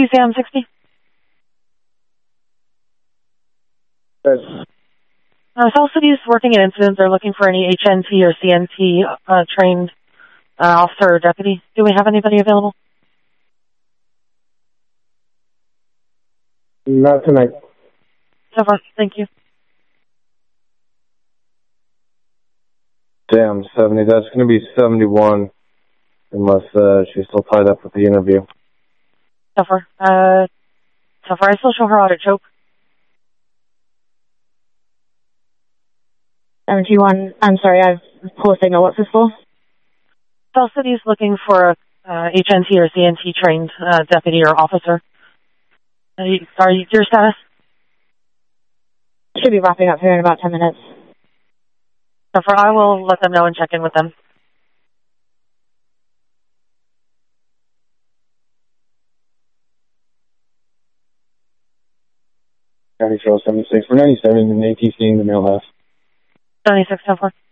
QCM 60. Good. South City is working an incident. They're looking for any HNT or CNT trained officer or deputy. Do we have anybody available? Not tonight. So far, thank you. Damn, 70. That's going to be 71, unless she's still tied up with the interview. So far, I still show her how to choke. 71, I'm sorry, I've poor signal. What's this for? South City is looking for a HNT or CNT trained deputy or officer. Your status? Should be wrapping up here in about 10 minutes. So far, I will let them know and check in with them. County Trail 76. We're 97 and ATC in the mail house. 76, so far.